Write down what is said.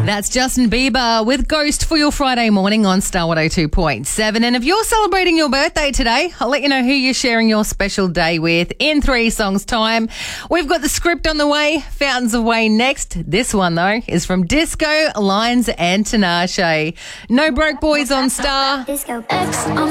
That's Justin Bieber with Ghost for your Friday morning on Star 102.7. And if you're celebrating your birthday today, I'll let you know who you're sharing your special day with in 3 songs' time. We've got the script on the way, Fountains of Wayne next. This one, though, is from Disco, Lines and Tinashe. No Broke Boys on Star. Disco X on